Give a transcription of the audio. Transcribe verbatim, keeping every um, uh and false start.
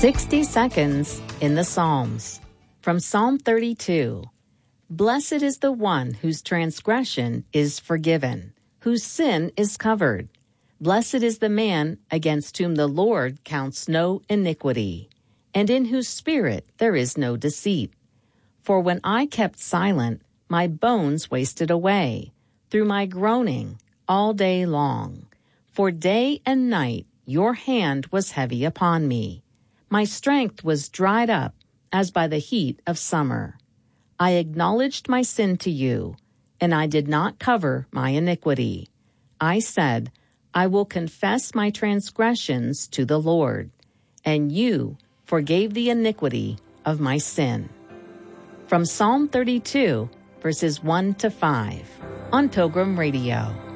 sixty seconds in the Psalms. From Psalm thirty-two. Blessed is the one whose transgression is forgiven, whose sin is covered. Blessed is the man against whom the Lord counts no iniquity, and in whose spirit there is no deceit. For when I kept silent, my bones wasted away through my groaning all day long. For day and night your hand was heavy upon me. My strength was dried up as by the heat of summer. I acknowledged my sin to you, and I did not cover my iniquity. I said, I will confess my transgressions to the Lord, and you forgave the iniquity of my sin. From Psalm thirty-two, verses one to five, on Pilgrim Radio.